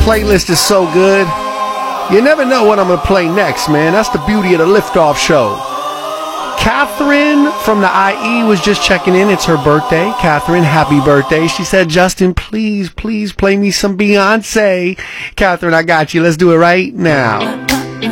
playlist is so good. You never know what I'm going to play next, man. That's the beauty of the Liftoff Show. Catherine from the IE was just checking in. It's her birthday. Catherine, happy birthday. She said, Justin, please play me some Beyonce. Catherine, I got you. Let's do it right now.